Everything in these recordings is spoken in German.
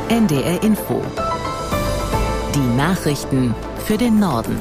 NDR Info. Die Nachrichten für den Norden.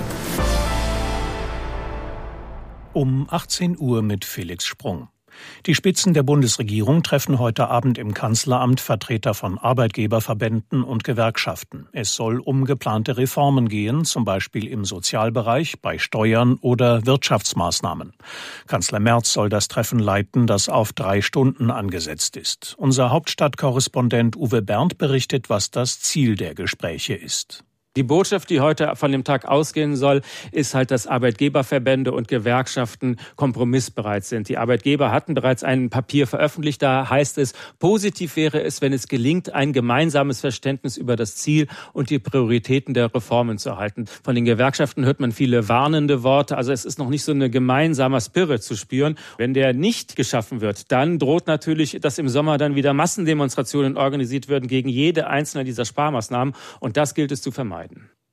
Um 18 Uhr mit Felix Sprung. Die Spitzen der Bundesregierung treffen heute Abend im Kanzleramt Vertreter von Arbeitgeberverbänden und Gewerkschaften. Es soll um geplante Reformen gehen, zum Beispiel im Sozialbereich, bei Steuern oder Wirtschaftsmaßnahmen. Kanzler Merz soll das Treffen leiten, das auf 3 Stunden angesetzt ist. Unser Hauptstadtkorrespondent Uwe Berndt berichtet, was das Ziel der Gespräche ist. Die Botschaft, die heute von dem Tag ausgehen soll, ist halt, dass Arbeitgeberverbände und Gewerkschaften kompromissbereit sind. Die Arbeitgeber hatten bereits ein Papier veröffentlicht. Da heißt es, positiv wäre es, wenn es gelingt, ein gemeinsames Verständnis über das Ziel und die Prioritäten der Reformen zu erhalten. Von den Gewerkschaften hört man viele warnende Worte. Also es ist noch nicht so eine gemeinsamer Spirit zu spüren. Wenn der nicht geschaffen wird, dann droht natürlich, dass im Sommer dann wieder Massendemonstrationen organisiert werden gegen jede einzelne dieser Sparmaßnahmen. Und das gilt es zu vermeiden.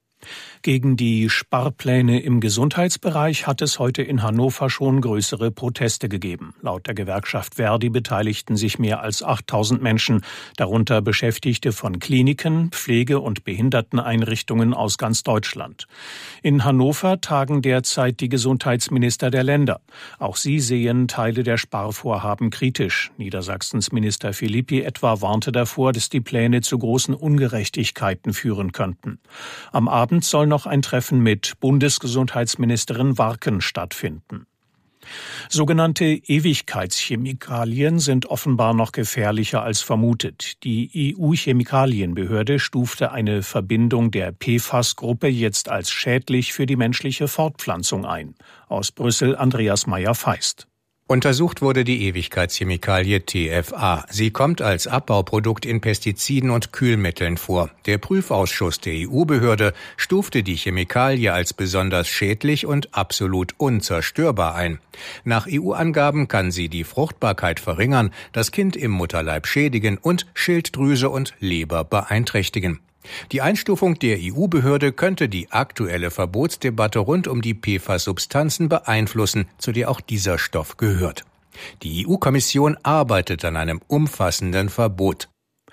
Gegen die Sparpläne im Gesundheitsbereich hat es heute in Hannover schon größere Proteste gegeben. Laut der Gewerkschaft Verdi beteiligten sich mehr als 8.000 Menschen, darunter Beschäftigte von Kliniken, Pflege- und Behinderteneinrichtungen aus ganz Deutschland. In Hannover tagen derzeit die Gesundheitsminister der Länder. Auch sie sehen Teile der Sparvorhaben kritisch. Niedersachsens Minister Philippi etwa warnte davor, dass die Pläne zu großen Ungerechtigkeiten führen könnten. Am Abend soll noch ein Treffen mit Bundesgesundheitsministerin Warken stattfinden. Sogenannte Ewigkeitschemikalien sind offenbar noch gefährlicher als vermutet. Die EU-Chemikalienbehörde stufte eine Verbindung der PFAS-Gruppe jetzt als schädlich für die menschliche Fortpflanzung ein. Aus Brüssel Andreas Meyer-Feist. Untersucht wurde die Ewigkeitschemikalie TFA. Sie kommt als Abbauprodukt in Pestiziden und Kühlmitteln vor. Der Prüfausschuss der EU-Behörde stufte die Chemikalie als besonders schädlich und absolut unzerstörbar ein. Nach EU-Angaben kann sie die Fruchtbarkeit verringern, das Kind im Mutterleib schädigen und Schilddrüse und Leber beeinträchtigen. Die Einstufung der EU-Behörde könnte die aktuelle Verbotsdebatte rund um die PFAS-Substanzen beeinflussen, zu der auch dieser Stoff gehört. Die EU-Kommission arbeitet an einem umfassenden Verbot.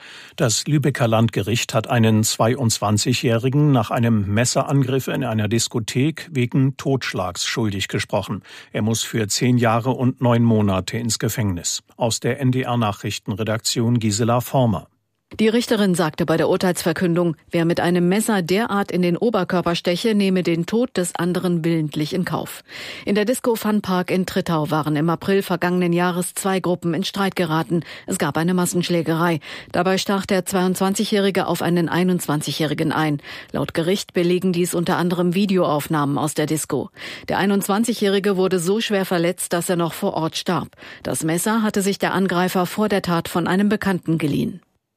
Das Lübecker Landgericht hat einen 22-Jährigen nach einem Messerangriff in einer Diskothek wegen Totschlags schuldig gesprochen. Er muss für 10 Jahre und 9 Monate ins Gefängnis. Aus der NDR-Nachrichtenredaktion Gisela Former. Die Richterin sagte bei der Urteilsverkündung, wer mit einem Messer derart in den Oberkörper steche, nehme den Tod des anderen willentlich in Kauf. In der Disco Fun Park in Trittau waren im April vergangenen Jahres 2 Gruppen in Streit geraten. Es gab eine Massenschlägerei. Dabei stach der 22-Jährige auf einen 21-Jährigen ein. Laut Gericht belegen dies unter anderem Videoaufnahmen aus der Disco. Der 21-Jährige wurde so schwer verletzt, dass er noch vor Ort starb. Das Messer hatte sich der Angreifer vor der Tat von einem Bekannten geliehen.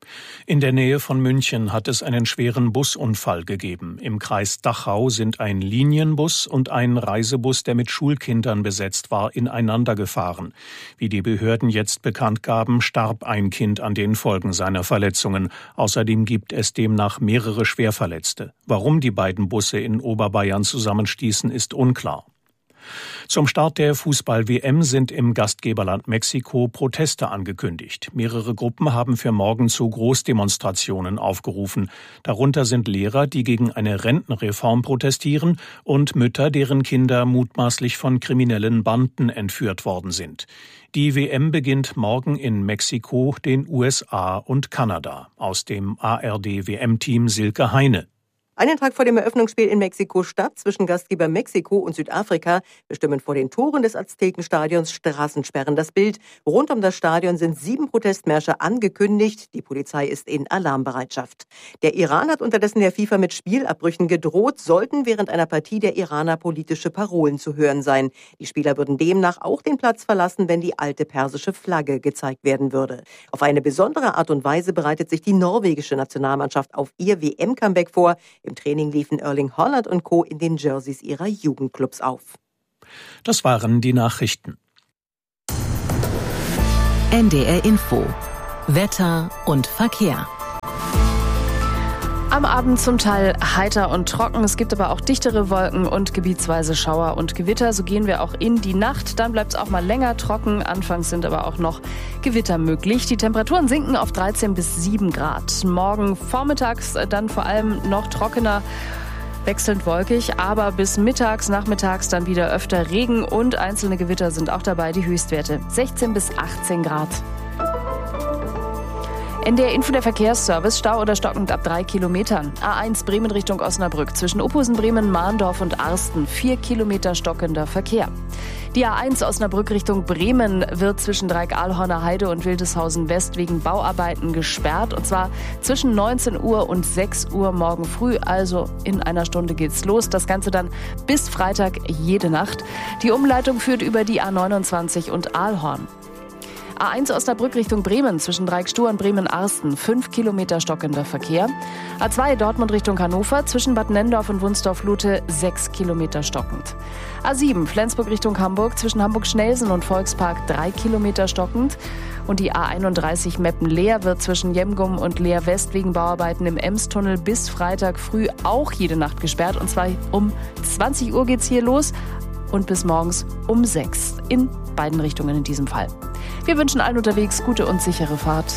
In der Nähe von München hat es einen schweren Busunfall gegeben. Im Kreis Dachau sind ein Linienbus und ein Reisebus, der mit Schulkindern besetzt war, ineinander gefahren. Wie die Behörden jetzt bekannt gaben, starb ein Kind an den Folgen seiner Verletzungen. Außerdem gibt es demnach mehrere Schwerverletzte. Warum die beiden Busse in Oberbayern zusammenstießen, ist unklar. Zum Start der Fußball-WM sind im Gastgeberland Mexiko Proteste angekündigt. Mehrere Gruppen haben für morgen zu Großdemonstrationen aufgerufen. Darunter sind Lehrer, die gegen eine Rentenreform protestieren, und Mütter, deren Kinder mutmaßlich von kriminellen Banden entführt worden sind. Die WM beginnt morgen in Mexiko, den USA und Kanada. Aus dem ARD-WM-Team Silke Heine. Einen Tag vor dem Eröffnungsspiel in Mexiko-Stadt zwischen Gastgeber Mexiko und Südafrika bestimmen vor den Toren des Aztekenstadions Straßensperren das Bild. Rund um das Stadion sind 7 Protestmärsche angekündigt. Die Polizei ist in Alarmbereitschaft. Der Iran hat unterdessen der FIFA mit Spielabbrüchen gedroht, sollten während einer Partie der Iraner politische Parolen zu hören sein. Die Spieler würden demnach auch den Platz verlassen, wenn die alte persische Flagge gezeigt werden würde. Auf eine besondere Art und Weise bereitet sich die norwegische Nationalmannschaft auf ihr WM-Comeback vor. Im Training liefen Erling Haaland und Co. in den Jerseys ihrer Jugendclubs auf. Das waren die Nachrichten. NDR Info. Wetter und Verkehr. Am Abend zum Teil heiter und trocken. Es gibt aber auch dichtere Wolken und gebietsweise Schauer und Gewitter. So gehen wir auch in die Nacht. Dann bleibt es auch mal länger trocken. Anfangs sind aber auch noch Gewitter möglich. Die Temperaturen sinken auf 13 bis 7 Grad. Morgen vormittags dann vor allem noch trockener, wechselnd wolkig. Aber bis mittags, nachmittags dann wieder öfter Regen und einzelne Gewitter sind auch dabei. Die Höchstwerte 16 bis 18 Grad. NDR Info, der Verkehrsservice, Stau oder stockend ab 3 Kilometern. A1 Bremen Richtung Osnabrück, zwischen Uphusen, Bremen, Mahndorf und Arsten, 4 Kilometer stockender Verkehr. Die A1 Osnabrück Richtung Bremen wird zwischen Dreieck-Ahlhorner Heide und Wildeshausen West wegen Bauarbeiten gesperrt. Und zwar zwischen 19 Uhr und 6 Uhr morgen früh, also in einer Stunde geht's los. Das Ganze dann bis Freitag jede Nacht. Die Umleitung führt über die A29 und Ahlhorn. A1 Osnabrück Richtung Bremen, zwischen Dreieck-Stur und Bremen-Arsten, 5 Kilometer stockender Verkehr. A2 Dortmund Richtung Hannover, zwischen Bad Nendorf und Wunsdorf-Lute, 6 Kilometer stockend. A7 Flensburg Richtung Hamburg, zwischen Hamburg-Schnelsen und Volkspark, 3 Kilometer stockend. Und die A31 Meppen-Leer wird zwischen Jemgum und Leer West wegen Bauarbeiten im Emstunnel bis Freitag früh auch jede Nacht gesperrt. Und zwar um 20 Uhr geht's hier los und bis morgens um 6. In beiden Richtungen in diesem Fall. Wir wünschen allen unterwegs gute und sichere Fahrt.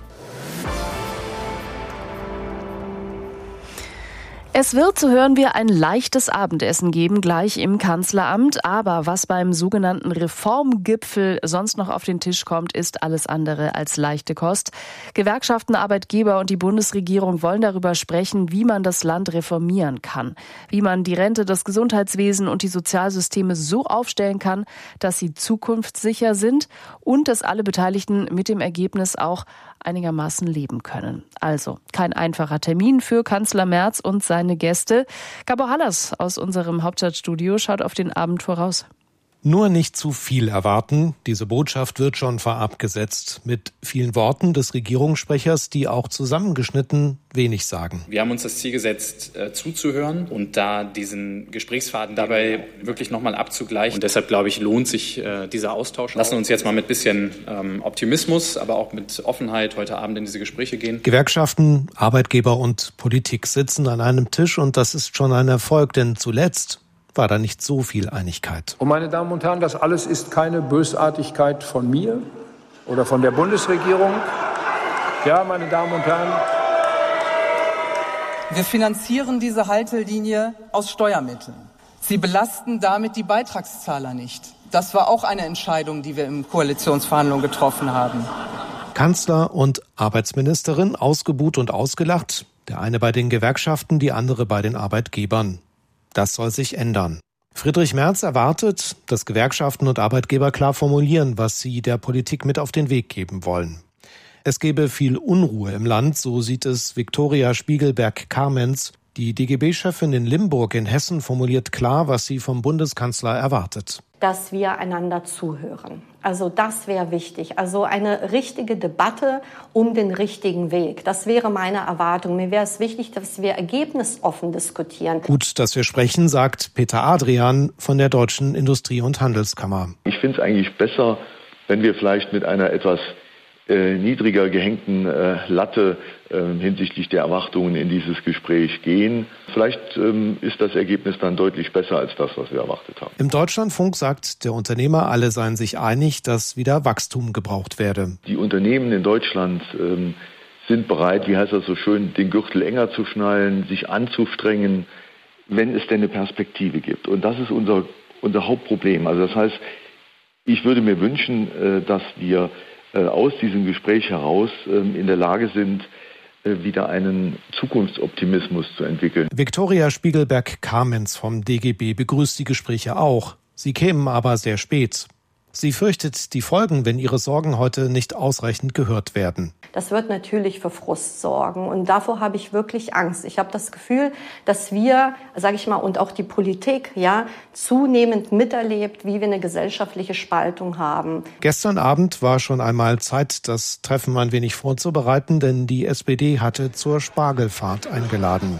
Es wird, so hören wir, ein leichtes Abendessen geben, gleich im Kanzleramt. Aber was beim sogenannten Reformgipfel sonst noch auf den Tisch kommt, ist alles andere als leichte Kost. Gewerkschaften, Arbeitgeber und die Bundesregierung wollen darüber sprechen, wie man das Land reformieren kann. Wie man die Rente, das Gesundheitswesen und die Sozialsysteme so aufstellen kann, dass sie zukunftssicher sind und dass alle Beteiligten mit dem Ergebnis auch einigermaßen leben können. Also kein einfacher Termin für Kanzler Merz und seine Gäste. Gabor Hallas aus unserem Hauptstadtstudio schaut auf den Abend voraus. Nur nicht zu viel erwarten. Diese Botschaft wird schon vorab gesetzt. Mit vielen Worten des Regierungssprechers, die auch zusammengeschnitten wenig sagen. Wir haben uns das Ziel gesetzt, zuzuhören und da diesen Gesprächsfaden dabei wirklich nochmal abzugleichen. Und deshalb, glaube ich, lohnt sich dieser Austausch. Lassen uns jetzt mal mit bisschen Optimismus, aber auch mit Offenheit heute Abend in diese Gespräche gehen. Gewerkschaften, Arbeitgeber und Politik sitzen an einem Tisch und das ist schon ein Erfolg, denn zuletzt war da nicht so viel Einigkeit. Und meine Damen und Herren, das alles ist keine Bösartigkeit von mir oder von der Bundesregierung. Ja, meine Damen und Herren. Wir finanzieren diese Haltelinie aus Steuermitteln. Sie belasten damit die Beitragszahler nicht. Das war auch eine Entscheidung, die wir in Koalitionsverhandlungen getroffen haben. Kanzler und Arbeitsministerin ausgebuht und ausgelacht. Der eine bei den Gewerkschaften, die andere bei den Arbeitgebern. Das soll sich ändern. Friedrich Merz erwartet, dass Gewerkschaften und Arbeitgeber klar formulieren, was sie der Politik mit auf den Weg geben wollen. Es gebe viel Unruhe im Land, so sieht es Viktoria Spiegelberg-Kamenz. Die DGB-Chefin in Limburg in Hessen formuliert klar, was sie vom Bundeskanzler erwartet. Dass wir einander zuhören. Also das wäre wichtig. Also eine richtige Debatte um den richtigen Weg. Das wäre meine Erwartung. Mir wäre es wichtig, dass wir ergebnisoffen diskutieren. Gut, dass wir sprechen, sagt Peter Adrian von der Deutschen Industrie- und Handelskammer. Ich finde es eigentlich besser, wenn wir vielleicht mit einer etwas niedriger gehängten Latte hinsichtlich der Erwartungen in dieses Gespräch gehen. Vielleicht ist das Ergebnis dann deutlich besser als das, was wir erwartet haben. Im Deutschlandfunk sagt der Unternehmer, alle seien sich einig, dass wieder Wachstum gebraucht werde. Die Unternehmen in Deutschland sind bereit, wie heißt das so schön, den Gürtel enger zu schnallen, sich anzustrengen, wenn es denn eine Perspektive gibt. Und das ist unser Hauptproblem. Also das heißt, ich würde mir wünschen, dass wir aus diesem Gespräch heraus in der Lage sind, wieder einen Zukunftsoptimismus zu entwickeln. Viktoria Spiegelberg-Kamenz vom DGB begrüßt die Gespräche auch. Sie kämen aber sehr spät. Sie fürchtet die Folgen, wenn ihre Sorgen heute nicht ausreichend gehört werden. Das wird natürlich für Frust sorgen und davor habe ich wirklich Angst. Ich habe das Gefühl, dass wir, sage ich mal, und auch die Politik, zunehmend miterlebt, wie wir eine gesellschaftliche Spaltung haben. Gestern Abend war schon einmal Zeit, das Treffen ein wenig vorzubereiten, denn die SPD hatte zur Spargelfahrt eingeladen.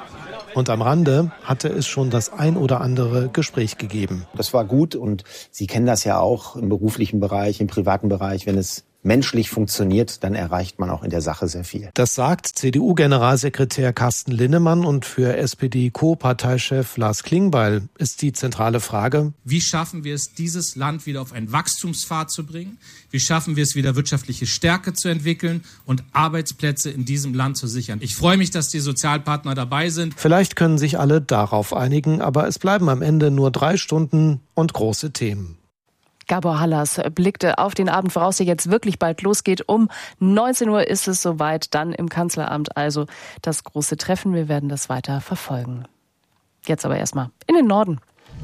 Und am Rande hatte es schon das ein oder andere Gespräch gegeben. Das war gut und Sie kennen das ja auch im beruflichen Bereich, im privaten Bereich, wenn es menschlich funktioniert, dann erreicht man auch in der Sache sehr viel. Das sagt CDU-Generalsekretär Carsten Linnemann, und für SPD-Co-Parteichef Lars Klingbeil ist die zentrale Frage: Wie schaffen wir es, dieses Land wieder auf einen Wachstumspfad zu bringen? Wie schaffen wir es, wieder wirtschaftliche Stärke zu entwickeln und Arbeitsplätze in diesem Land zu sichern? Ich freue mich, dass die Sozialpartner dabei sind. Vielleicht können sich alle darauf einigen, aber es bleiben am Ende nur 3 Stunden und große Themen. Gabor Hallas blickte auf den Abend voraus, der jetzt wirklich bald losgeht. Um 19 Uhr ist es soweit, dann im Kanzleramt also das große Treffen. Wir werden das weiter verfolgen. Jetzt aber erstmal in den Norden.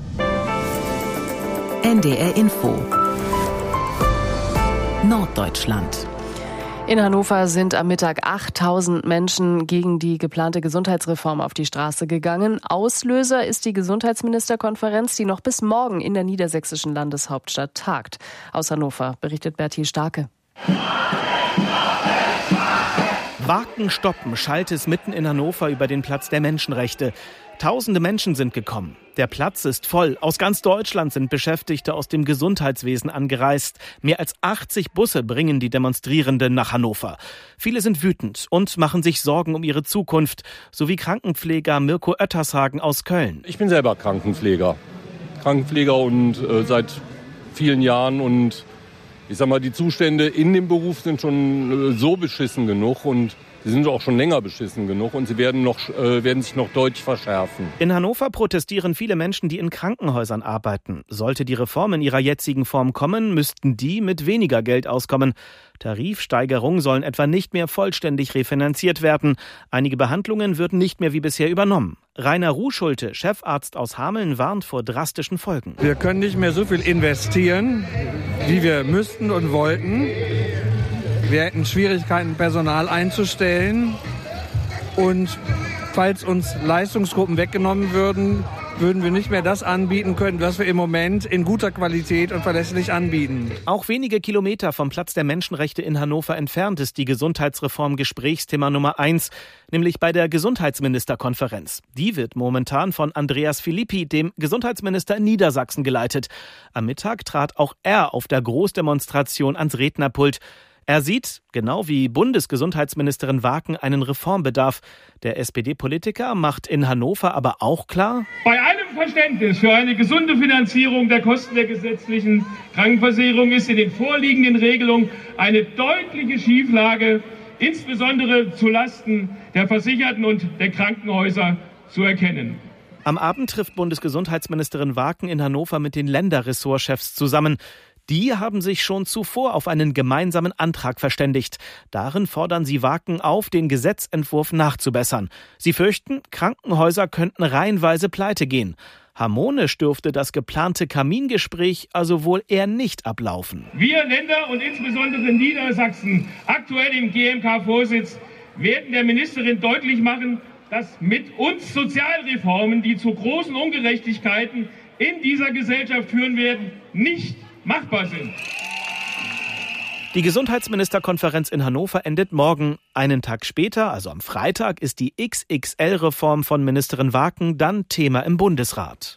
NDR Info. Norddeutschland. In Hannover sind am Mittag 8.000 Menschen gegen die geplante Gesundheitsreform auf die Straße gegangen. Auslöser ist die Gesundheitsministerkonferenz, die noch bis morgen in der niedersächsischen Landeshauptstadt tagt. Aus Hannover berichtet Bertil Starke. Wagen stoppen schallt es mitten in Hannover über den Platz der Menschenrechte. Tausende Menschen sind gekommen. Der Platz ist voll. Aus ganz Deutschland sind Beschäftigte aus dem Gesundheitswesen angereist. Mehr als 80 Busse bringen die Demonstrierenden nach Hannover. Viele sind wütend und machen sich Sorgen um ihre Zukunft, so wie Krankenpfleger Mirko Oettershagen aus Köln. Ich bin selber Krankenpfleger und seit vielen Jahren, und ich sag mal, die Zustände in dem Beruf sind schon so beschissen genug, und sie sind auch schon länger beschissen genug, und sie werden sich noch deutlich verschärfen. In Hannover protestieren viele Menschen, die in Krankenhäusern arbeiten. Sollte die Reform in ihrer jetzigen Form kommen, müssten die mit weniger Geld auskommen. Tarifsteigerungen sollen etwa nicht mehr vollständig refinanziert werden. Einige Behandlungen würden nicht mehr wie bisher übernommen. Rainer Ruhschulte, Chefarzt aus Hameln, warnt vor drastischen Folgen. Wir können nicht mehr so viel investieren, wie wir müssten und wollten. Wir hätten Schwierigkeiten, Personal einzustellen. Und falls uns Leistungsgruppen weggenommen würden, würden wir nicht mehr das anbieten können, was wir im Moment in guter Qualität und verlässlich anbieten. Auch wenige Kilometer vom Platz der Menschenrechte in Hannover entfernt ist die Gesundheitsreform Gesprächsthema Nummer 1, nämlich bei der Gesundheitsministerkonferenz. Die wird momentan von Andreas Philippi, dem Gesundheitsminister in Niedersachsen, geleitet. Am Mittag trat auch er auf der Großdemonstration ans Rednerpult. Er sieht, genau wie Bundesgesundheitsministerin Waken, einen Reformbedarf. Der SPD-Politiker macht in Hannover aber auch klar: Bei allem Verständnis für eine gesunde Finanzierung der Kosten der gesetzlichen Krankenversicherung ist in den vorliegenden Regelungen eine deutliche Schieflage, insbesondere zulasten der Versicherten und der Krankenhäuser, zu erkennen. Am Abend trifft Bundesgesundheitsministerin Waken in Hannover mit den Länderressortchefs zusammen. Die haben sich schon zuvor auf einen gemeinsamen Antrag verständigt. Darin fordern sie Waken auf, den Gesetzentwurf nachzubessern. Sie fürchten, Krankenhäuser könnten reihenweise pleite gehen. Harmonisch dürfte das geplante Kamingespräch also wohl eher nicht ablaufen. Wir Länder und insbesondere Niedersachsen, aktuell im GMK-Vorsitz, werden der Ministerin deutlich machen, dass mit uns Sozialreformen, die zu großen Ungerechtigkeiten in dieser Gesellschaft führen werden, nicht machbar sind. Die Gesundheitsministerkonferenz in Hannover endet morgen. Einen Tag später, also am Freitag, ist die XXL-Reform von Ministerin Waken dann Thema im Bundesrat.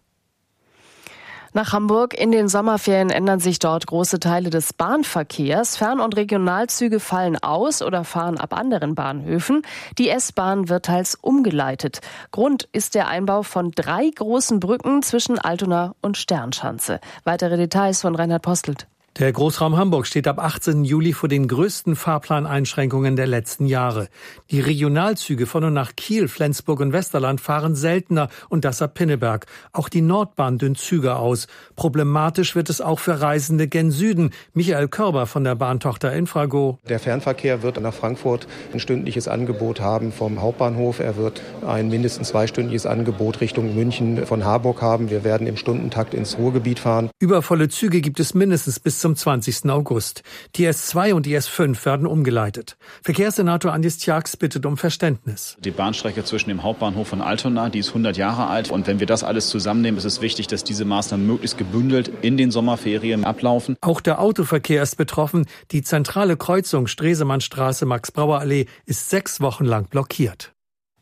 Nach Hamburg in den Sommerferien ändern sich dort große Teile des Bahnverkehrs. Fern- und Regionalzüge fallen aus oder fahren ab anderen Bahnhöfen. Die S-Bahn wird teils umgeleitet. Grund ist der Einbau von 3 großen Brücken zwischen Altona und Sternschanze. Weitere Details von Reinhard Postelt. Der Großraum Hamburg steht ab 18. Juli vor den größten Fahrplaneinschränkungen der letzten Jahre. Die Regionalzüge von und nach Kiel, Flensburg und Westerland fahren seltener, und das ab Pinneberg. Auch die Nordbahn dünnt Züge aus. Problematisch wird es auch für Reisende gen Süden. Michael Körber von der Bahntochter Infrago. Der Fernverkehr wird nach Frankfurt ein stündliches Angebot haben vom Hauptbahnhof. Er wird ein mindestens 2-stündiges Angebot Richtung München von Harburg haben. Wir werden im Stundentakt ins Ruhrgebiet fahren. Übervolle Züge gibt es mindestens bis zum 20. August. Die S2 und die S5 werden umgeleitet. Verkehrssenator Andis Tjax bittet um Verständnis. Die Bahnstrecke zwischen dem Hauptbahnhof von Altona, die ist 100 Jahre alt. Und wenn wir das alles zusammennehmen, ist es wichtig, dass diese Maßnahmen möglichst gebündelt in den Sommerferien ablaufen. Auch der Autoverkehr ist betroffen. Die zentrale Kreuzung Stresemannstraße-Max-Brauer-Allee ist 6 Wochen lang blockiert.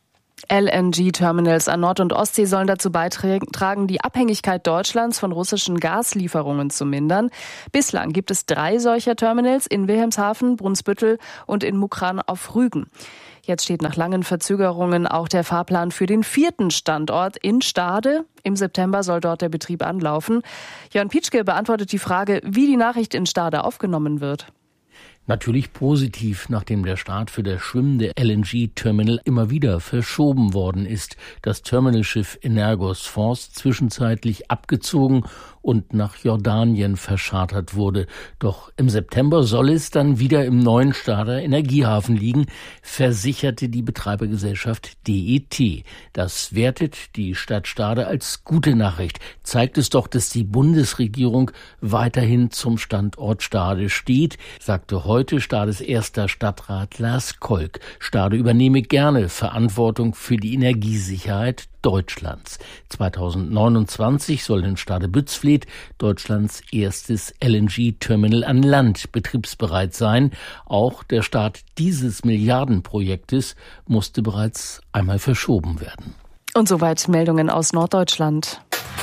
LNG-Terminals an Nord- und Ostsee sollen dazu beitragen, die Abhängigkeit Deutschlands von russischen Gaslieferungen zu mindern. Bislang gibt es 3 solcher Terminals in Wilhelmshaven, Brunsbüttel und in Mukran auf Rügen. Jetzt steht nach langen Verzögerungen auch der Fahrplan für den 4. Standort in Stade. Im September soll dort der Betrieb anlaufen. Jörn Pietschke beantwortet die Frage, wie die Nachricht in Stade aufgenommen wird. Natürlich positiv, nachdem der Start für das schwimmende LNG-Terminal immer wieder verschoben worden ist. Das Terminalschiff Energos Force zwischenzeitlich abgezogen und nach Jordanien verschartert wurde. Doch im September soll es dann wieder im neuen Stader Energiehafen liegen, versicherte die Betreibergesellschaft DET. Das wertet die Stadt Stade als gute Nachricht. Zeigt es doch, dass die Bundesregierung weiterhin zum Standort Stade steht, sagte heute Stades erster Stadtrat Lars Kolk. Stade übernehme gerne Verantwortung für die Energiesicherheit Deutschlands. 2029 soll in Stade-Bützfleth Deutschlands erstes LNG-Terminal an Land betriebsbereit sein. Auch der Start dieses Milliardenprojektes musste bereits einmal verschoben werden. Und soweit Meldungen aus Norddeutschland.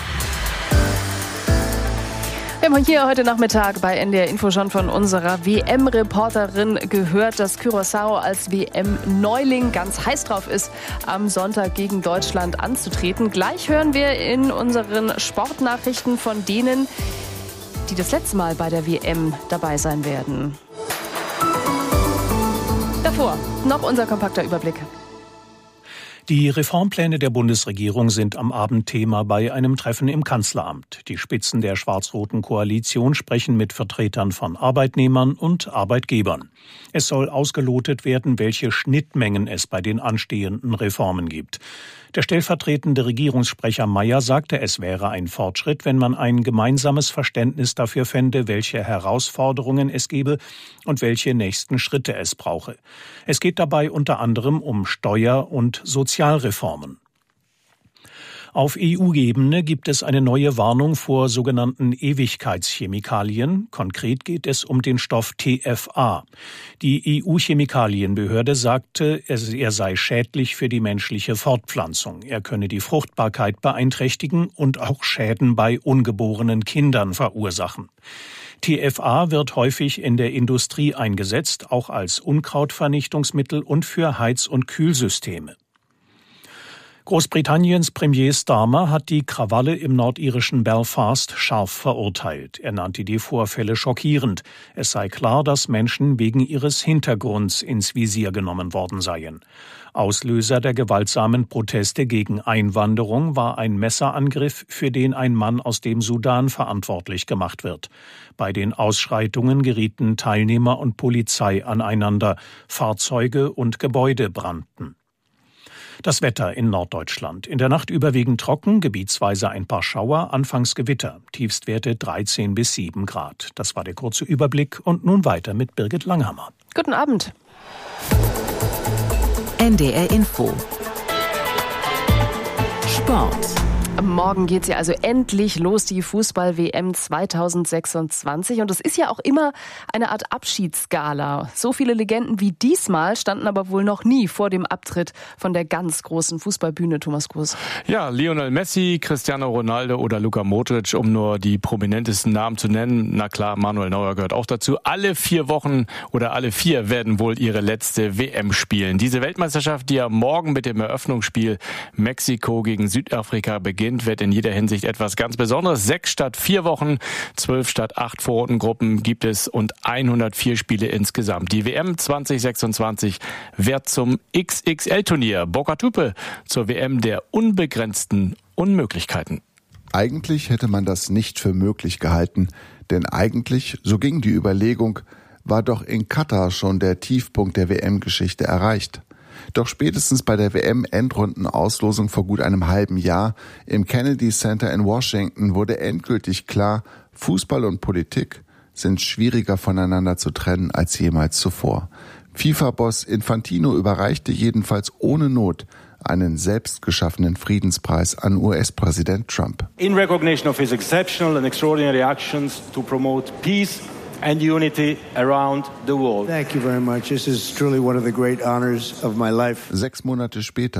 Wir haben hier heute Nachmittag bei NDR Info schon von unserer WM-Reporterin gehört, dass Curaçao als WM-Neuling ganz heiß drauf ist, am Sonntag gegen Deutschland anzutreten. Gleich hören wir in unseren Sportnachrichten von denen, die das letzte Mal bei der WM dabei sein werden. Davor noch unser kompakter Überblick. Die Reformpläne der Bundesregierung sind am Abend Thema bei einem Treffen im Kanzleramt. Die Spitzen der schwarz-roten Koalition sprechen mit Vertretern von Arbeitnehmern und Arbeitgebern. Es soll ausgelotet werden, welche Schnittmengen es bei den anstehenden Reformen gibt. Der stellvertretende Regierungssprecher Mayer sagte, es wäre ein Fortschritt, wenn man ein gemeinsames Verständnis dafür fände, welche Herausforderungen es gebe und welche nächsten Schritte es brauche. Es geht dabei unter anderem um Steuer- und Sozialreformen. Auf EU-Ebene gibt es eine neue Warnung vor sogenannten Ewigkeitschemikalien. Konkret geht es um den Stoff TFA. Die EU-Chemikalienbehörde sagte, er sei schädlich für die menschliche Fortpflanzung. Er könne die Fruchtbarkeit beeinträchtigen und auch Schäden bei ungeborenen Kindern verursachen. TFA wird häufig in der Industrie eingesetzt, auch als Unkrautvernichtungsmittel und für Heiz- und Kühlsysteme. Großbritanniens Premier Starmer hat die Krawalle im nordirischen Belfast scharf verurteilt. Er nannte die Vorfälle schockierend. Es sei klar, dass Menschen wegen ihres Hintergrunds ins Visier genommen worden seien. Auslöser der gewaltsamen Proteste gegen Einwanderung war ein Messerangriff, für den ein Mann aus dem Sudan verantwortlich gemacht wird. Bei den Ausschreitungen gerieten Teilnehmer und Polizei aneinander. Fahrzeuge und Gebäude brannten. Das Wetter in Norddeutschland. In der Nacht überwiegend trocken, gebietsweise ein paar Schauer, anfangs Gewitter. Tiefstwerte 13 bis 7 Grad. Das war der kurze Überblick und nun weiter mit Birgit Langhammer. Guten Abend. NDR Info. Sport. Morgen geht's ja also endlich los, die Fußball-WM 2026. Und das ist ja auch immer eine Art Abschiedsgala. So viele Legenden wie diesmal standen aber wohl noch nie vor dem Abtritt von der ganz großen Fußballbühne, Thomas Groß. Ja, Lionel Messi, Cristiano Ronaldo oder Luka Modric, um nur die prominentesten Namen zu nennen. Na klar, Manuel Neuer gehört auch dazu. Alle 4 Wochen oder alle 4 werden wohl ihre letzte WM spielen. Diese Weltmeisterschaft, die ja morgen mit dem Eröffnungsspiel Mexiko gegen Südafrika beginnt, wird in jeder Hinsicht etwas ganz Besonderes. 6 statt 4 Wochen, 12 statt 8 Vorrundengruppen gibt es und 104 Spiele insgesamt. Die WM 2026 wird zum XXL-Turnier. Boca Tupe zur WM der unbegrenzten Unmöglichkeiten. Eigentlich hätte man das nicht für möglich gehalten, denn eigentlich, so ging die Überlegung, war doch in Katar schon der Tiefpunkt der WM-Geschichte erreicht. Doch spätestens bei der WM-Endrundenauslosung vor gut einem halben Jahr im Kennedy Center in Washington wurde endgültig klar, Fußball und Politik sind schwieriger voneinander zu trennen als jemals zuvor. FIFA-Boss Infantino überreichte jedenfalls ohne Not einen selbstgeschaffenen Friedenspreis an US-Präsident Trump. In recognition of his exceptional and extraordinary actions to promote peace and unity around the world. Thank you very much. This is truly one of the great honors of my life. 6 Monate später,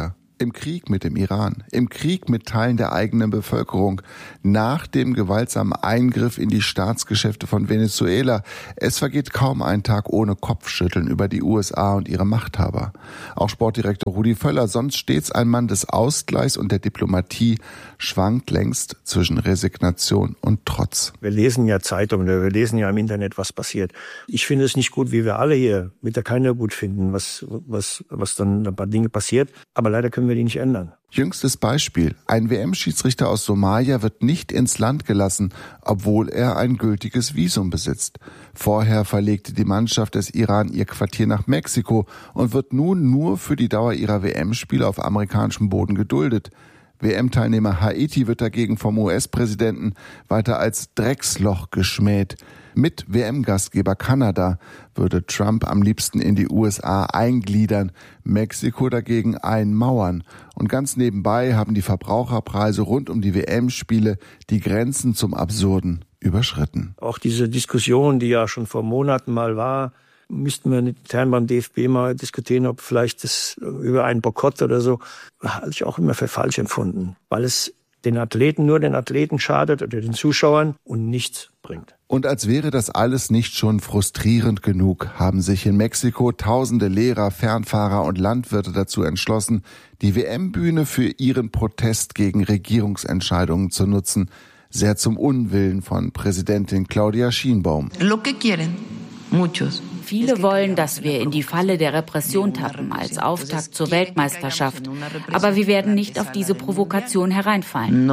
Im Krieg mit dem Iran, im Krieg mit Teilen der eigenen Bevölkerung, nach dem gewaltsamen Eingriff in die Staatsgeschäfte von Venezuela. Es vergeht kaum ein Tag ohne Kopfschütteln über die USA und ihre Machthaber. Auch Sportdirektor Rudi Völler, sonst stets ein Mann des Ausgleichs und der Diplomatie, schwankt längst zwischen Resignation und Trotz. Wir lesen ja Zeitungen, wir lesen ja im Internet, was passiert. Ich finde es nicht gut, wie wir alle hier mit der keiner gut finden, was dann ein paar Dinge passiert. Aber leider können wir die nicht ändern. Jüngstes Beispiel. Ein WM-Schiedsrichter aus Somalia wird nicht ins Land gelassen, obwohl er ein gültiges Visum besitzt. Vorher verlegte die Mannschaft des Iran ihr Quartier nach Mexiko und wird nun nur für die Dauer ihrer WM-Spiele auf amerikanischem Boden geduldet. WM-Teilnehmer Haiti wird dagegen vom US-Präsidenten weiter als Drecksloch geschmäht. Mit WM-Gastgeber Kanada würde Trump am liebsten in die USA eingliedern, Mexiko dagegen einmauern. Und ganz nebenbei haben die Verbraucherpreise rund um die WM-Spiele die Grenzen zum Absurden überschritten. Auch diese Diskussion, die ja schon vor Monaten mal war, müssten wir intern beim DFB mal diskutieren, ob vielleicht das über einen Boykott oder so, halte ich auch immer für falsch empfunden, weil es nur den Athleten schadet oder den Zuschauern und nichts bringt. Und als wäre das alles nicht schon frustrierend genug, haben sich in Mexiko tausende Lehrer, Fernfahrer und Landwirte dazu entschlossen, die WM-Bühne für ihren Protest gegen Regierungsentscheidungen zu nutzen, sehr zum Unwillen von Präsidentin Claudia Sheinbaum. Viele wollen, dass wir in die Falle der Repression tappen als Auftakt zur Weltmeisterschaft. Aber wir werden nicht auf diese Provokation hereinfallen.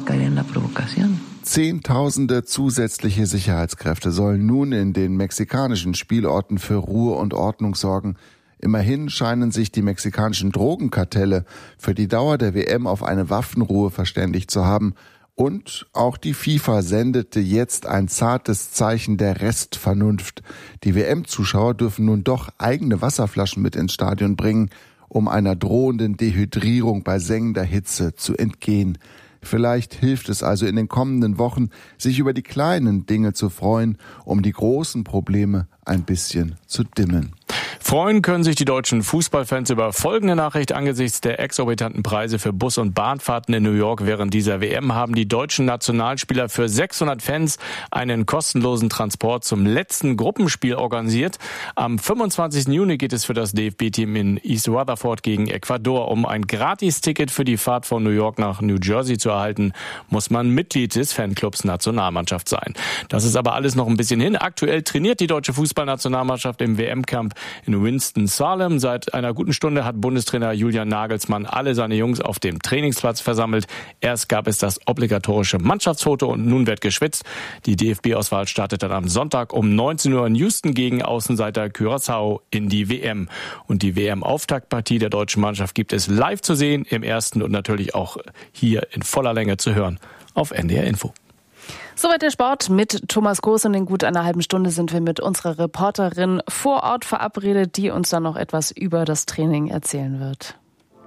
Zehntausende zusätzliche Sicherheitskräfte sollen nun in den mexikanischen Spielorten für Ruhe und Ordnung sorgen. Immerhin scheinen sich die mexikanischen Drogenkartelle für die Dauer der WM auf eine Waffenruhe verständigt zu haben. Und auch die FIFA sendete jetzt ein zartes Zeichen der Restvernunft. Die WM-Zuschauer dürfen nun doch eigene Wasserflaschen mit ins Stadion bringen, um einer drohenden Dehydrierung bei sengender Hitze zu entgehen. Vielleicht hilft es also in den kommenden Wochen, sich über die kleinen Dinge zu freuen, um die großen Probleme ein bisschen zu dimmen. Freuen können sich die deutschen Fußballfans über folgende Nachricht. Angesichts der exorbitanten Preise für Bus- und Bahnfahrten in New York während dieser WM haben die deutschen Nationalspieler für 600 Fans einen kostenlosen Transport zum letzten Gruppenspiel organisiert. Am 25. Juni geht es für das DFB-Team in East Rutherford gegen Ecuador. Um ein Gratisticket für die Fahrt von New York nach New Jersey zu erhalten, muss man Mitglied des Fanclubs Nationalmannschaft sein. Das ist aber alles noch ein bisschen hin. Aktuell trainiert die deutsche Fußballnationalmannschaft im WM-Camp in Winston-Salem. Seit einer guten Stunde hat Bundestrainer Julian Nagelsmann alle seine Jungs auf dem Trainingsplatz versammelt. Erst gab es das obligatorische Mannschaftsfoto und nun wird geschwitzt. Die DFB-Auswahl startet dann am Sonntag um 19 Uhr in Houston gegen Außenseiter Curaçao in die WM. Und die WM-Auftaktpartie der deutschen Mannschaft gibt es live zu sehen im Ersten und natürlich auch hier in voller Länge zu hören auf NDR Info. Soweit der Sport mit Thomas Groß. Und in gut einer halben Stunde sind wir mit unserer Reporterin vor Ort verabredet, die uns dann noch etwas über das Training erzählen wird.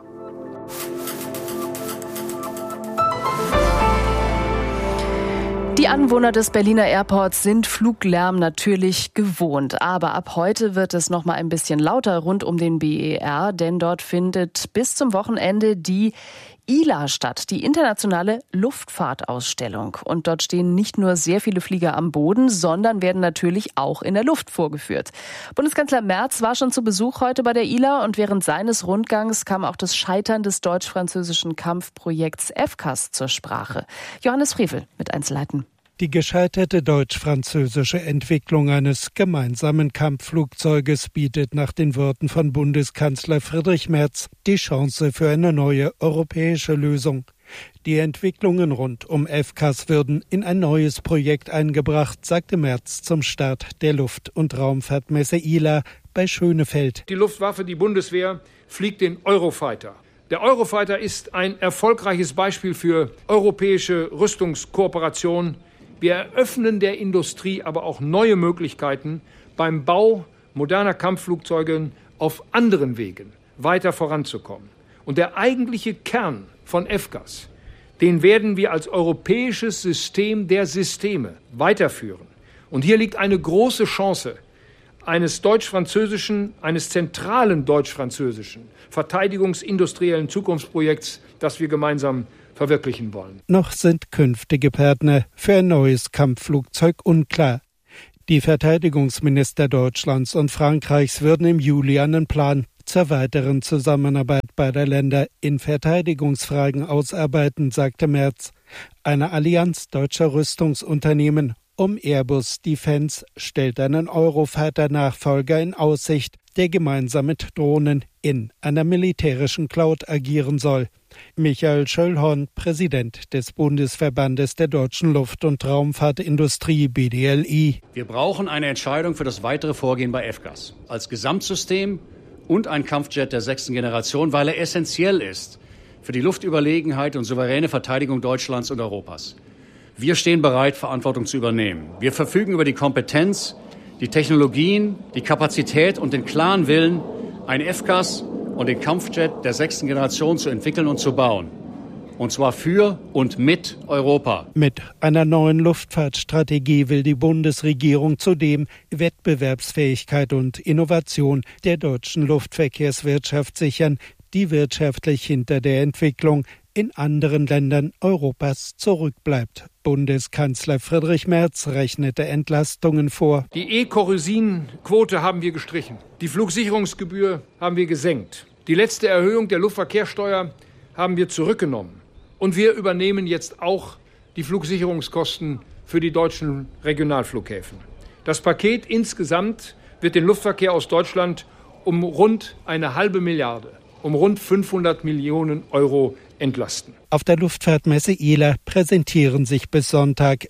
Die Anwohner des Berliner Airports sind Fluglärm natürlich gewohnt. Aber ab heute wird es noch mal ein bisschen lauter rund um den BER, denn dort findet bis zum Wochenende die ILA statt, die internationale Luftfahrtausstellung. Und dort stehen nicht nur sehr viele Flieger am Boden, sondern werden natürlich auch in der Luft vorgeführt. Bundeskanzler Merz war schon zu Besuch heute bei der ILA und während seines Rundgangs kam auch das Scheitern des deutsch-französischen Kampfprojekts FCAS zur Sprache. Johannes Frevel mit Einzelheiten. Die gescheiterte deutsch-französische Entwicklung eines gemeinsamen Kampfflugzeuges bietet nach den Worten von Bundeskanzler Friedrich Merz die Chance für eine neue europäische Lösung. Die Entwicklungen rund um FCAS würden in ein neues Projekt eingebracht, sagte Merz zum Start der Luft- und Raumfahrtmesse ILA bei Schönefeld. Die Luftwaffe, die Bundeswehr, fliegt den Eurofighter. Der Eurofighter ist ein erfolgreiches Beispiel für europäische Rüstungskooperation. Wir eröffnen der Industrie aber auch neue Möglichkeiten, beim Bau moderner Kampfflugzeuge auf anderen Wegen weiter voranzukommen. Und der eigentliche Kern von FCAS, den werden wir als europäisches System der Systeme weiterführen. Und hier liegt eine große Chance, eines zentralen deutsch-französischen verteidigungsindustriellen Zukunftsprojekts, das wir gemeinsam verwirklichen wollen. Noch sind künftige Partner für ein neues Kampfflugzeug unklar. Die Verteidigungsminister Deutschlands und Frankreichs würden im Juli einen Plan zur weiteren Zusammenarbeit beider Länder in Verteidigungsfragen ausarbeiten, sagte Merz. Eine Allianz deutscher Rüstungsunternehmen um Airbus Defence stellt einen Eurofighter-Nachfolger in Aussicht, der gemeinsam mit Drohnen in einer militärischen Cloud agieren soll. Michael Schöllhorn, Präsident des Bundesverbandes der deutschen Luft- und Raumfahrtindustrie BDLI. Wir brauchen eine Entscheidung für das weitere Vorgehen bei FCAS als Gesamtsystem und ein Kampfjet der 6. Generation, weil er essentiell ist für die Luftüberlegenheit und souveräne Verteidigung Deutschlands und Europas. Wir stehen bereit, Verantwortung zu übernehmen. Wir verfügen über die Kompetenz, die Technologien, die Kapazität und den klaren Willen, ein FCAS und den Kampfjet der 6. Generation zu entwickeln und zu bauen. Und zwar für und mit Europa. Mit einer neuen Luftfahrtstrategie will die Bundesregierung zudem Wettbewerbsfähigkeit und Innovation der deutschen Luftverkehrswirtschaft sichern, die wirtschaftlich hinter der Entwicklung in anderen Ländern Europas zurückbleibt. Bundeskanzler Friedrich Merz rechnete Entlastungen vor. Die E-Kerosin-Quote haben wir gestrichen. Die Flugsicherungsgebühr haben wir gesenkt. Die letzte Erhöhung der Luftverkehrssteuer haben wir zurückgenommen. Und wir übernehmen jetzt auch die Flugsicherungskosten für die deutschen Regionalflughäfen. Das Paket insgesamt wird den Luftverkehr aus Deutschland um rund 1,5 Milliarde, um rund 500 Millionen Euro entlasten. Auf der Luftfahrtmesse ILA präsentieren sich bis Sonntag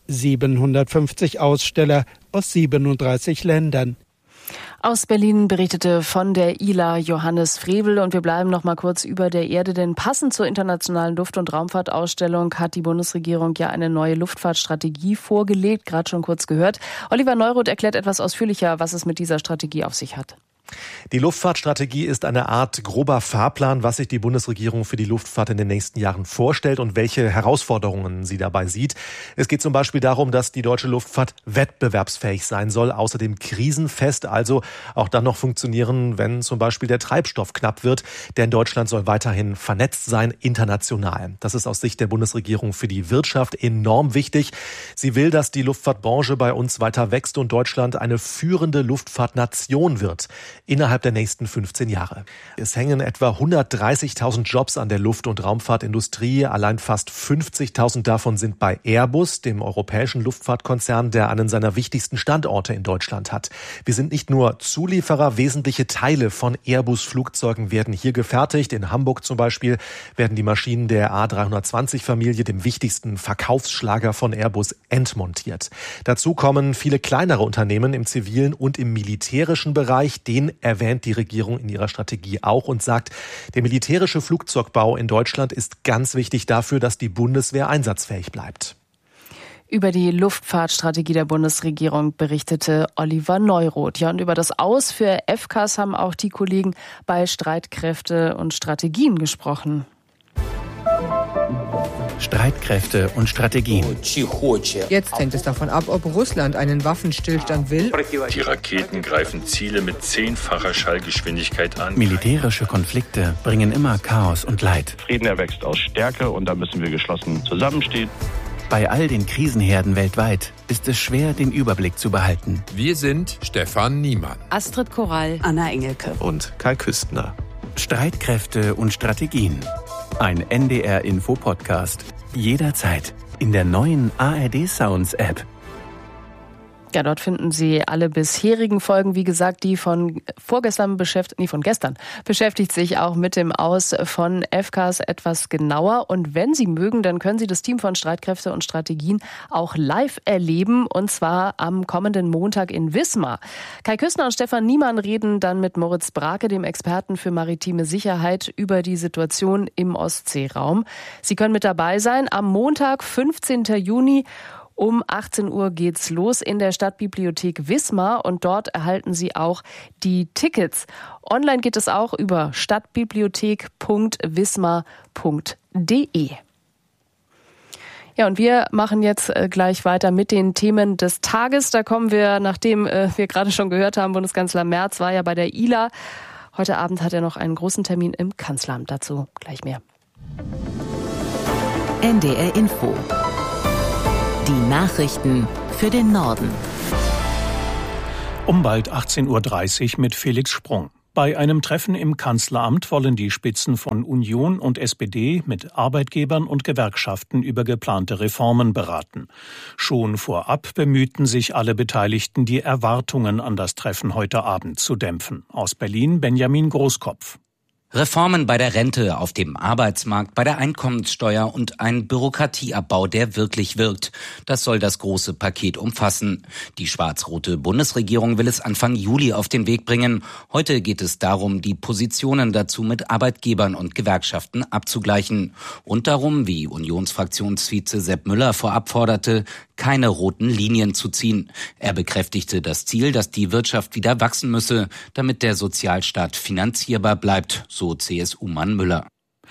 750 Aussteller aus 37 Ländern. Aus Berlin berichtete von der ILA Johannes Frevel und wir bleiben noch mal kurz über der Erde, denn passend zur internationalen Luft- und Raumfahrtausstellung hat die Bundesregierung ja eine neue Luftfahrtstrategie vorgelegt, gerade schon kurz gehört. Oliver Neuroth erklärt etwas ausführlicher, was es mit dieser Strategie auf sich hat. Die Luftfahrtstrategie ist eine Art grober Fahrplan, was sich die Bundesregierung für die Luftfahrt in den nächsten Jahren vorstellt und welche Herausforderungen sie dabei sieht. Es geht zum Beispiel darum, dass die deutsche Luftfahrt wettbewerbsfähig sein soll, außerdem krisenfest, also auch dann noch funktionieren, wenn zum Beispiel der Treibstoff knapp wird. Denn Deutschland soll weiterhin vernetzt sein, international. Das ist aus Sicht der Bundesregierung für die Wirtschaft enorm wichtig. Sie will, dass die Luftfahrtbranche bei uns weiter wächst und Deutschland eine führende Luftfahrtnation wird innerhalb der nächsten 15 Jahre. Es hängen etwa 130.000 Jobs an der Luft- und Raumfahrtindustrie. Allein fast 50.000 davon sind bei Airbus, dem europäischen Luftfahrtkonzern, der einen seiner wichtigsten Standorte in Deutschland hat. Wir sind nicht nur Zulieferer, wesentliche Teile von Airbus-Flugzeugen werden hier gefertigt. In Hamburg zum Beispiel werden die Maschinen der A320-Familie, dem wichtigsten Verkaufsschlager von Airbus, entmontiert. Dazu kommen viele kleinere Unternehmen im zivilen und im militärischen Bereich. Den erwähnt die Regierung in ihrer Strategie auch und sagt, der militärische Flugzeugbau in Deutschland ist ganz wichtig dafür, dass die Bundeswehr einsatzfähig bleibt. Über die Luftfahrtstrategie der Bundesregierung berichtete Oliver Neuroth. Ja, und über das Aus für FCAS haben auch die Kollegen bei Streitkräfte und Strategien gesprochen. Streitkräfte und Strategien. Jetzt hängt es davon ab, ob Russland einen Waffenstillstand will. Die Raketen greifen Ziele mit 10-facher Schallgeschwindigkeit an. Militärische Konflikte bringen immer Chaos und Leid. Frieden erwächst aus Stärke und da müssen wir geschlossen zusammenstehen. Bei all den Krisenherden weltweit ist es schwer, den Überblick zu behalten. Wir sind Stefan Niemann, Astrid Korall, Anna Engelke und Kai Küstner. Streitkräfte und Strategien. Ein NDR-Info-Podcast. Jederzeit in der neuen ARD Sounds App. Ja, dort finden Sie alle bisherigen Folgen. Wie gesagt, die von gestern beschäftigt sich auch mit dem Aus von FCAS etwas genauer. Und wenn Sie mögen, dann können Sie das Team von Streitkräfte und Strategien auch live erleben. Und zwar am kommenden Montag in Wismar. Kai Küstner und Stefan Niemann reden dann mit Moritz Brake, dem Experten für maritime Sicherheit, über die Situation im Ostseeraum. Sie können mit dabei sein am Montag, 15. Juni. Um 18 Uhr geht's los in der Stadtbibliothek Wismar und dort erhalten Sie auch die Tickets. Online geht es auch über stadtbibliothek.wismar.de. Ja, und wir machen jetzt gleich weiter mit den Themen des Tages. Da kommen wir, nachdem wir gerade schon gehört haben, Bundeskanzler Merz war ja bei der ILA. Heute Abend hat er noch einen großen Termin im Kanzleramt. Dazu gleich mehr. NDR Info. Die Nachrichten für den Norden. Um bald 18.30 Uhr mit Felix Sprung. Bei einem Treffen im Kanzleramt wollen die Spitzen von Union und SPD mit Arbeitgebern und Gewerkschaften über geplante Reformen beraten. Schon vorab bemühten sich alle Beteiligten, die Erwartungen an das Treffen heute Abend zu dämpfen. Aus Berlin Benjamin Großkopf. Reformen bei der Rente, auf dem Arbeitsmarkt, bei der Einkommenssteuer und ein Bürokratieabbau, der wirklich wirkt. Das soll das große Paket umfassen. Die schwarz-rote Bundesregierung will es Anfang Juli auf den Weg bringen. Heute geht es darum, die Positionen dazu mit Arbeitgebern und Gewerkschaften abzugleichen. Und darum, wie Unionsfraktionsvize Sepp Müller vorab forderte, keine roten Linien zu ziehen. Er bekräftigte das Ziel, dass die Wirtschaft wieder wachsen müsse, damit der Sozialstaat finanzierbar bleibt, so CSU-Mann Müller.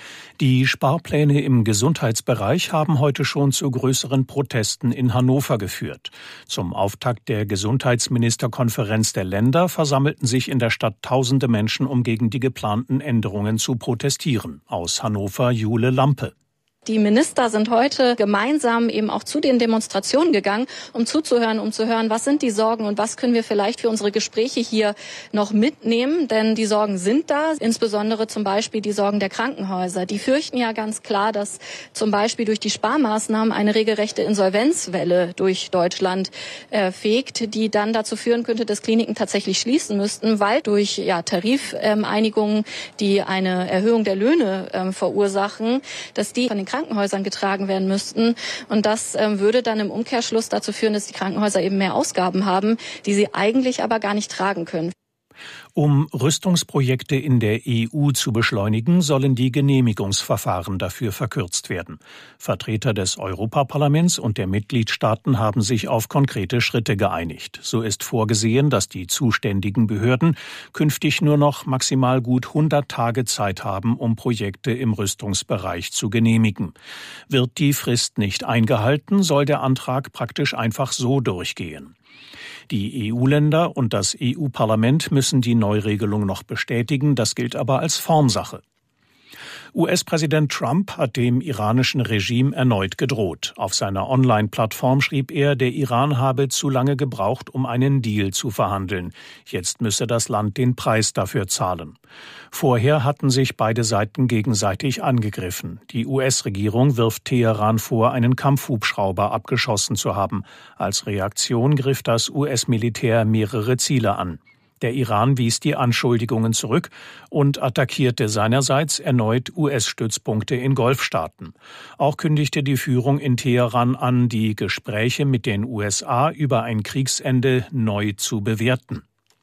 Die Sparpläne im Gesundheitsbereich haben heute schon zu größeren Protesten in Hannover geführt. Zum Auftakt der Gesundheitsministerkonferenz der Länder versammelten sich in der Stadt tausende Menschen, um gegen die geplanten Änderungen zu protestieren. Aus Hannover Jule Lampe. Die Minister sind heute gemeinsam eben auch zu den Demonstrationen gegangen, um zuzuhören, um zu hören, was sind die Sorgen und was können wir vielleicht für unsere Gespräche hier noch mitnehmen. Denn die Sorgen sind da, insbesondere zum Beispiel die Sorgen der Krankenhäuser. Die fürchten ja ganz klar, dass zum Beispiel durch die Sparmaßnahmen eine regelrechte Insolvenzwelle durch Deutschland fegt, die dann dazu führen könnte, dass Kliniken tatsächlich schließen müssten, weil durch Tarifeinigungen, die eine Erhöhung der Löhne verursachen, dass die von den Krankenhäusern getragen werden müssten. Und das würde dann im Umkehrschluss dazu führen, dass die Krankenhäuser eben mehr Ausgaben haben, die sie eigentlich aber gar nicht tragen können. Um Rüstungsprojekte in der EU zu beschleunigen, sollen die Genehmigungsverfahren dafür verkürzt werden. Vertreter des Europaparlaments und der Mitgliedstaaten haben sich auf konkrete Schritte geeinigt. So ist vorgesehen, dass die zuständigen Behörden künftig nur noch maximal gut 100 Tage Zeit haben, um Projekte im Rüstungsbereich zu genehmigen. Wird die Frist nicht eingehalten, soll der Antrag praktisch einfach so durchgehen. Die EU-Länder und das EU-Parlament müssen die Neuregelung noch bestätigen, das gilt aber als Formsache. US-Präsident Trump hat dem iranischen Regime erneut gedroht. Auf seiner Online-Plattform schrieb er, der Iran habe zu lange gebraucht, um einen Deal zu verhandeln. Jetzt müsse das Land den Preis dafür zahlen. Vorher hatten sich beide Seiten gegenseitig angegriffen. Die US-Regierung wirft Teheran vor, einen Kampfhubschrauber abgeschossen zu haben. Als Reaktion griff das US-Militär mehrere Ziele an. Der Iran wies die Anschuldigungen zurück und attackierte seinerseits erneut US-Stützpunkte in Golfstaaten. Auch kündigte die Führung in Teheran an, die Gespräche mit den USA über ein Kriegsende neu zu bewerten.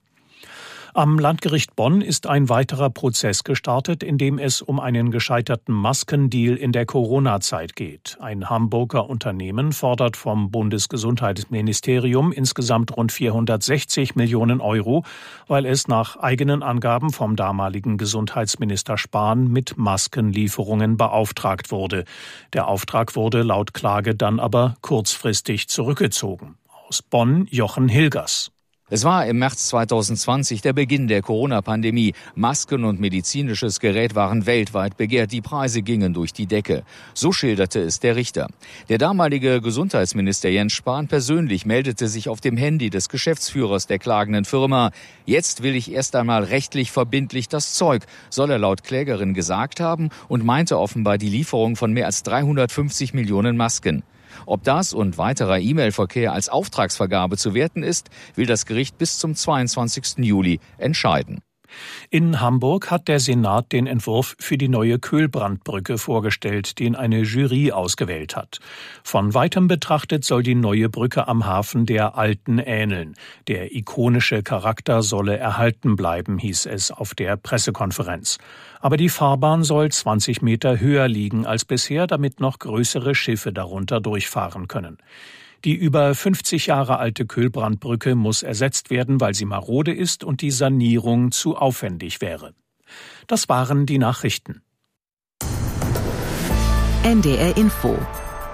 Am Landgericht Bonn ist ein weiterer Prozess gestartet, in dem es um einen gescheiterten Maskendeal in der Corona-Zeit geht. Ein Hamburger Unternehmen fordert vom Bundesgesundheitsministerium insgesamt rund 460 Millionen Euro, weil es nach eigenen Angaben vom damaligen Gesundheitsminister Spahn mit Maskenlieferungen beauftragt wurde. Der Auftrag wurde laut Klage dann aber kurzfristig zurückgezogen. Aus Bonn Jochen Hilgers. Es war im März 2020 der Beginn der Corona-Pandemie. Masken und medizinisches Gerät waren weltweit begehrt. Die Preise gingen durch die Decke. So schilderte es der Richter. Der damalige Gesundheitsminister Jens Spahn persönlich meldete sich auf dem Handy des Geschäftsführers der klagenden Firma. Jetzt will ich erst einmal rechtlich verbindlich das Zeug, soll er laut Klägerin gesagt haben und meinte offenbar die Lieferung von mehr als 350 Millionen Masken. Ob das und weiterer E-Mail-Verkehr als Auftragsvergabe zu werten ist, will das Gericht bis zum 22. Juli entscheiden. In Hamburg hat der Senat den Entwurf für die neue Köhlbrandbrücke vorgestellt, den eine Jury ausgewählt hat. Von weitem betrachtet soll die neue Brücke am Hafen der alten ähneln. Der ikonische Charakter solle erhalten bleiben, hieß es auf der Pressekonferenz. Aber die Fahrbahn soll 20 Meter höher liegen als bisher, damit noch größere Schiffe darunter durchfahren können. Die über 50 Jahre alte Köhlbrandbrücke muss ersetzt werden, weil sie marode ist und die Sanierung zu aufwendig wäre. Das waren die Nachrichten. NDR Info.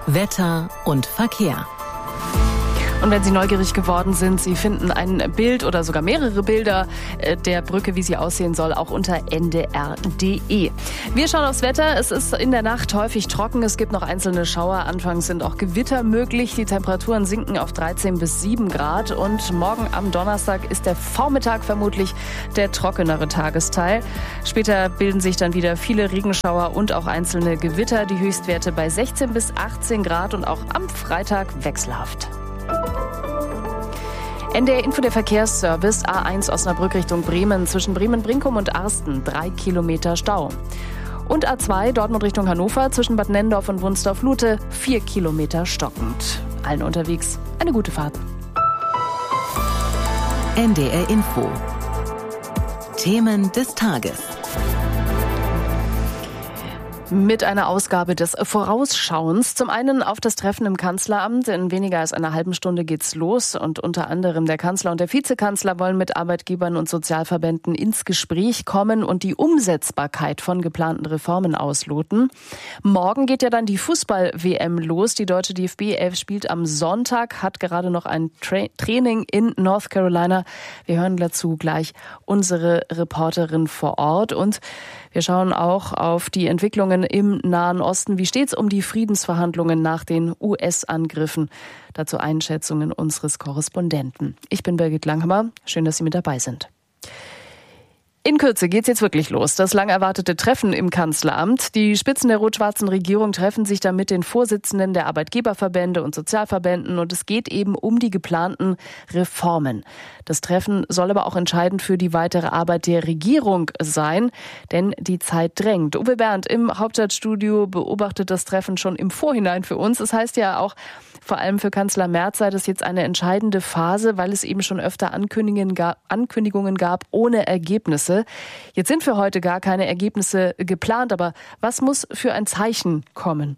Wetter und Verkehr. Und wenn Sie neugierig geworden sind, Sie finden ein Bild oder sogar mehrere Bilder der Brücke, wie sie aussehen soll, auch unter ndr.de. Wir schauen aufs Wetter. Es ist in der Nacht häufig trocken. Es gibt noch einzelne Schauer. Anfangs sind auch Gewitter möglich. Die Temperaturen sinken auf 13 bis 7 Grad. Und morgen am Donnerstag ist der Vormittag vermutlich der trockenere Tagesteil. Später bilden sich dann wieder viele Regenschauer und auch einzelne Gewitter. Die Höchstwerte bei 16 bis 18 Grad und auch am Freitag wechselhaft. NDR Info, der Verkehrsservice. A1 Osnabrück Richtung Bremen. Zwischen Bremen-Brinkum und Arsten 3 Kilometer Stau. Und A2 Dortmund Richtung Hannover. Zwischen Bad Nennendorf und Wunsdorf-Lute 4 Kilometer stockend. Allen unterwegs eine gute Fahrt. NDR Info. Themen des Tages. Mit einer Ausgabe des Vorausschauens. Zum einen auf das Treffen im Kanzleramt. In weniger als einer halben Stunde geht's los. Und unter anderem der Kanzler und der Vizekanzler wollen mit Arbeitgebern und Sozialverbänden ins Gespräch kommen und die Umsetzbarkeit von geplanten Reformen ausloten. Morgen geht ja dann die Fußball-WM los. Die deutsche DFB-11 spielt am Sonntag, hat gerade noch ein Training in North Carolina. Wir hören dazu gleich unsere Reporterin vor Ort. Und wir schauen auch auf die Entwicklungen im Nahen Osten. Wie steht's um die Friedensverhandlungen nach den US-Angriffen? Dazu Einschätzungen unseres Korrespondenten. Ich bin Birgit Langhammer. Schön, dass Sie mit dabei sind. In Kürze geht's jetzt wirklich los. Das lang erwartete Treffen im Kanzleramt. Die Spitzen der rot-schwarzen Regierung treffen sich da mit den Vorsitzenden der Arbeitgeberverbände und Sozialverbänden und es geht eben um die geplanten Reformen. Das Treffen soll aber auch entscheidend für die weitere Arbeit der Regierung sein, denn die Zeit drängt. Uwe Bernd im Hauptstadtstudio beobachtet das Treffen schon im Vorhinein für uns. Das heißt ja auch, vor allem für Kanzler Merz sei das jetzt eine entscheidende Phase, weil es eben schon öfter Ankündigungen gab ohne Ergebnisse. Jetzt sind für heute gar keine Ergebnisse geplant, aber was muss für ein Zeichen kommen?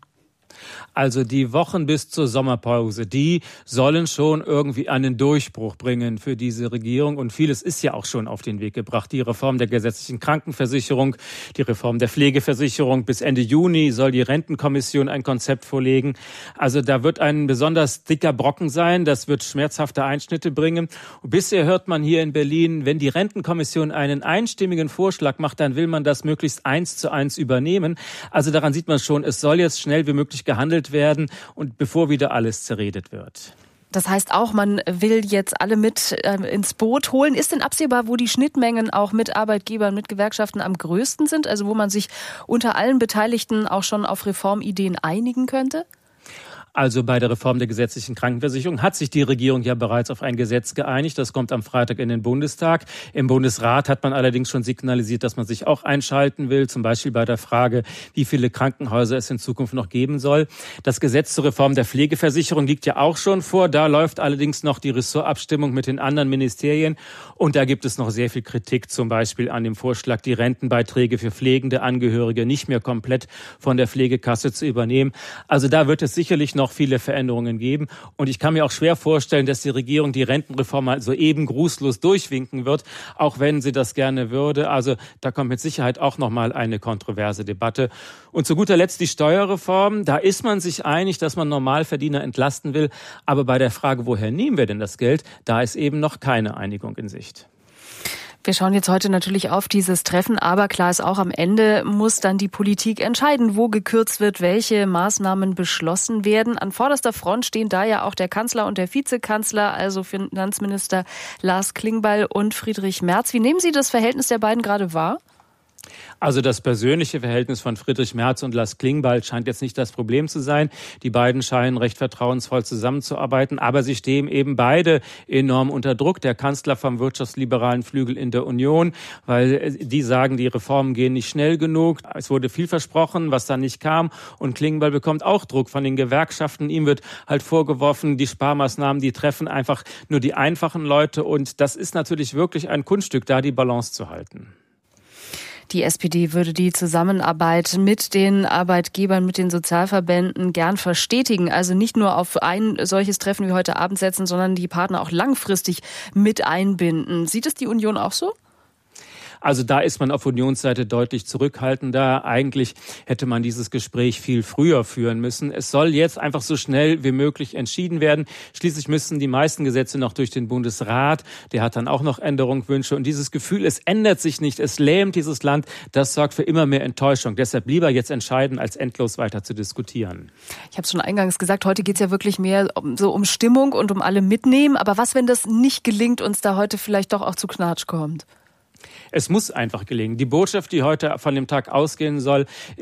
Also die Wochen bis zur Sommerpause, die sollen schon irgendwie einen Durchbruch bringen für diese Regierung. Und vieles ist ja auch schon auf den Weg gebracht. Die Reform der gesetzlichen Krankenversicherung, die Reform der Pflegeversicherung. Bis Ende Juni soll die Rentenkommission ein Konzept vorlegen. Also da wird ein besonders dicker Brocken sein. Das wird schmerzhafte Einschnitte bringen. Und bisher hört man hier in Berlin, wenn die Rentenkommission einen einstimmigen Vorschlag macht, dann will man das möglichst 1:1 übernehmen. Also daran sieht man schon, es soll jetzt schnell wie möglich gehandelt werden und bevor wieder alles zerredet wird. Das heißt auch, man will jetzt alle mit ins Boot holen. Ist denn absehbar, wo die Schnittmengen auch mit Arbeitgebern, mit Gewerkschaften am größten sind? Also wo man sich unter allen Beteiligten auch schon auf Reformideen einigen könnte? Also bei der Reform der gesetzlichen Krankenversicherung hat sich die Regierung ja bereits auf ein Gesetz geeinigt. Das kommt am Freitag in den Bundestag. Im Bundesrat hat man allerdings schon signalisiert, dass man sich auch einschalten will, zum Beispiel bei der Frage, wie viele Krankenhäuser es in Zukunft noch geben soll. Das Gesetz zur Reform der Pflegeversicherung liegt ja auch schon vor. Da läuft allerdings noch die Ressortabstimmung mit den anderen Ministerien. Und da gibt es noch sehr viel Kritik, zum Beispiel an dem Vorschlag, die Rentenbeiträge für pflegende Angehörige nicht mehr komplett von der Pflegekasse zu übernehmen. Also da wird es sicherlich noch viele Veränderungen geben. Und ich kann mir auch schwer vorstellen, dass die Regierung die Rentenreform mal so eben grußlos durchwinken wird, auch wenn sie das gerne würde. Also da kommt mit Sicherheit auch noch mal eine kontroverse Debatte. Und zu guter Letzt die Steuerreform. Da ist man sich einig, dass man Normalverdiener entlasten will. Aber bei der Frage, woher nehmen wir denn das Geld, da ist eben noch keine Einigung in Sicht. Wir schauen jetzt heute natürlich auf dieses Treffen, aber klar ist auch, am Ende muss dann die Politik entscheiden, wo gekürzt wird, welche Maßnahmen beschlossen werden. An vorderster Front stehen da ja auch der Kanzler und der Vizekanzler, also Finanzminister Lars Klingbeil und Friedrich Merz. Wie nehmen Sie das Verhältnis der beiden gerade wahr? Also das persönliche Verhältnis von Friedrich Merz und Lars Klingbeil scheint jetzt nicht das Problem zu sein. Die beiden scheinen recht vertrauensvoll zusammenzuarbeiten, aber sie stehen eben beide enorm unter Druck. Der Kanzler vom wirtschaftsliberalen Flügel in der Union, weil die sagen, die Reformen gehen nicht schnell genug. Es wurde viel versprochen, was dann nicht kam. Und Klingbeil bekommt auch Druck von den Gewerkschaften. Ihm wird halt vorgeworfen, die Sparmaßnahmen, die treffen einfach nur die einfachen Leute. Und das ist natürlich wirklich ein Kunststück, da die Balance zu halten. Die SPD würde die Zusammenarbeit mit den Arbeitgebern, mit den Sozialverbänden gern verstetigen. Also nicht nur auf ein solches Treffen wie heute Abend setzen, sondern die Partner auch langfristig mit einbinden. Sieht es die Union auch so? Also da ist man auf Unionsseite deutlich zurückhaltender. Eigentlich hätte man dieses Gespräch viel früher führen müssen. Es soll jetzt einfach so schnell wie möglich entschieden werden. Schließlich müssen die meisten Gesetze noch durch den Bundesrat. Der hat dann auch noch Änderungswünsche. Und dieses Gefühl, es ändert sich nicht, es lähmt dieses Land, das sorgt für immer mehr Enttäuschung. Deshalb lieber jetzt entscheiden, als endlos weiter zu diskutieren. Ich habe es schon eingangs gesagt, heute geht es ja wirklich mehr um Stimmung und um alle mitnehmen. Aber was, wenn das nicht gelingt, uns da heute vielleicht doch auch zu Knatsch kommt? Es muss einfach gelingen. Die Botschaft, die heute von dem Tag ausgehen soll,